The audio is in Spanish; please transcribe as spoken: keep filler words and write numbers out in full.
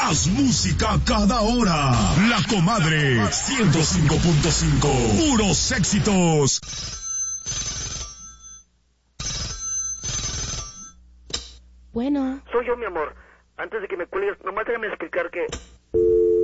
Más música cada hora. La Comadre ciento cinco punto cinco. Puros éxitos. Bueno. Soy yo, mi amor. Antes de que me cuelgues, nomás déjame explicar que